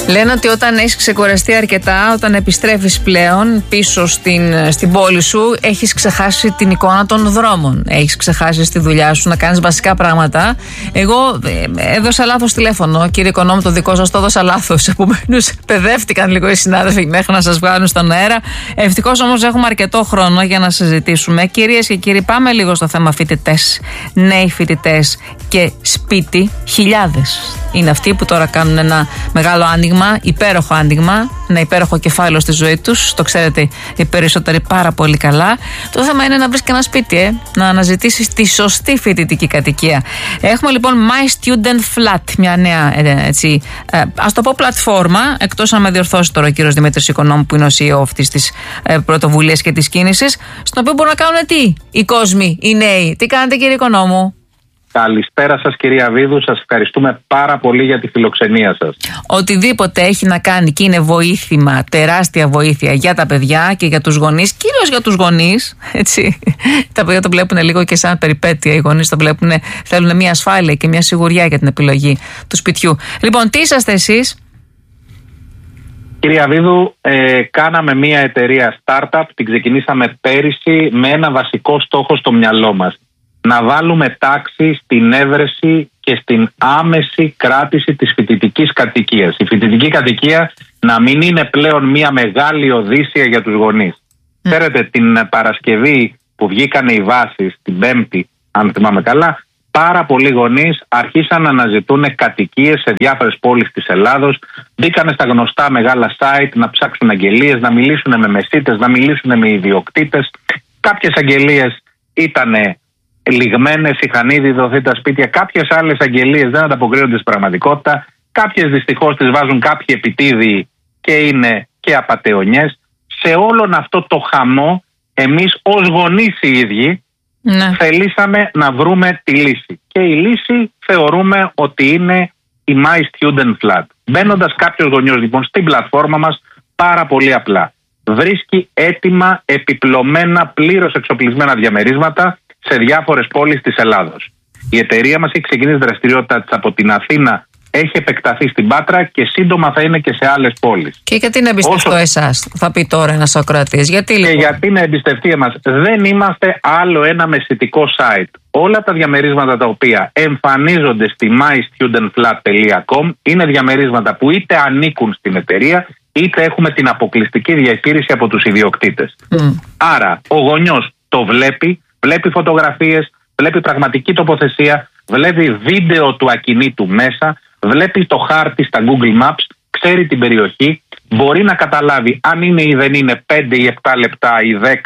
Λένε ότι όταν έχεις ξεκουραστεί αρκετά, όταν επιστρέφεις πλέον πίσω στην πόλη σου, έχεις ξεχάσει την εικόνα των δρόμων. Έχεις ξεχάσει στη δουλειά σου να κάνεις βασικά πράγματα. Εγώ έδωσα λάθος τηλέφωνο, κύριε Οικονόμου, το δικό σας το έδωσα λάθος. Επομένως, παιδεύτηκαν λίγο οι συνάδελφοι μέχρι να σας βγάλουν στον αέρα. Ευτυχώς όμως έχουμε αρκετό χρόνο για να συζητήσουμε. Κυρίες και κύριοι, πάμε λίγο στο θέμα φοιτητές. Νέοι φοιτητές και σπίτι, χιλιάδες. Είναι αυτοί που τώρα κάνουν ένα μεγάλο άνοιγμα, υπέροχο άνοιγμα, ένα υπέροχο κεφάλαιο στη ζωή τους. Το ξέρετε οι περισσότεροι πάρα πολύ καλά. Το θέμα είναι να βρεις και ένα σπίτι, να αναζητήσεις τη σωστή φοιτητική κατοικία. Έχουμε λοιπόν My Student Flat, μια νέα ας το πω πλατφόρμα, εκτός αν με διορθώσει τώρα ο κύριος Δημήτρης Οικονόμου, που είναι ο CEO αυτής της πρωτοβουλίας και της κίνησης, στον οποίο μπορούν να κάνουν τι οι κόσμοι, οι νέοι. Τι κάνετε, κύριε Οικονόμου? Καλησπέρα σας, κυρία Βίδου. Σας ευχαριστούμε πάρα πολύ για τη φιλοξενία σας. Οτιδήποτε έχει να κάνει και είναι βοήθημα, τεράστια βοήθεια για τα παιδιά και για τους γονείς, κυρίως για τους γονείς. Έτσι. Τα παιδιά το βλέπουν λίγο και σαν περιπέτεια. Οι γονείς το βλέπουν, θέλουν μια ασφάλεια και μια σιγουριά για την επιλογή του σπιτιού. Λοιπόν, τι είσαστε εσείς? Κυρία Βίδου, κάναμε μια εταιρεία startup, την ξεκινήσαμε πέρυσι με ένα βασικό στόχο στο μυαλό μας. Να βάλουμε τάξη στην έβρεση και στην άμεση κράτηση της φοιτητικής κατοικίας. Η φοιτητική κατοικία να μην είναι πλέον μια μεγάλη οδύσσια για τους γονείς. Ξέρετε, την Παρασκευή που βγήκανε οι βάσεις, την Πέμπτη, αν θυμάμαι καλά, πάρα πολλοί γονείς άρχισαν να αναζητούν κατοικίες σε διάφορες πόλεις της Ελλάδος. Μπήκανε στα γνωστά μεγάλα site να ψάξουν αγγελίες, να μιλήσουν με μεσίτες, να μιλήσουν με ιδιοκτήτες. Κάποιες αγγελίες ήτανε λιγμένες, είχαν ήδη δοθεί τα σπίτια. Κάποιες άλλες αγγελίες δεν ανταποκρίνονται στην πραγματικότητα. Κάποιες δυστυχώς τις βάζουν κάποιοι επιτίδιοι και είναι και απατεωνιές. Σε όλον αυτό το χαμό, εμείς ως γονείς οι ίδιοι θελήσαμε να βρούμε τη λύση. Και η λύση θεωρούμε ότι είναι η My Student Flat. Μπαίνοντας κάποιος γονιός λοιπόν στην πλατφόρμα μας, πάρα πολύ απλά βρίσκει έτοιμα, επιπλωμένα, πλήρως εξοπλισμένα διαμερίσματα σε διάφορες πόλεις της Ελλάδος. Η εταιρεία μας έχει ξεκινήσει δραστηριότητα της από την Αθήνα, έχει επεκταθεί στην Πάτρα και σύντομα θα είναι και σε άλλες πόλεις. Και γιατί να εμπιστευτώ εσάς, θα πει τώρα ένας ακροατής? Γιατί λοιπόν? Και γιατί να εμπιστευτεί εμάς? Δεν είμαστε άλλο ένα μεσητικό site. Όλα τα διαμερίσματα τα οποία εμφανίζονται στη mystudentflat.com είναι διαμερίσματα που είτε ανήκουν στην εταιρεία, είτε έχουμε την αποκλειστική διαχείριση από τους ιδιοκτήτες. Άρα ο γονιός το βλέπει φωτογραφίες, βλέπει πραγματική τοποθεσία, βλέπει βίντεο του ακινήτου μέσα, βλέπει το χάρτη στα Google Maps, ξέρει την περιοχή, μπορεί να καταλάβει αν είναι ή δεν είναι 5 ή 7 λεπτά ή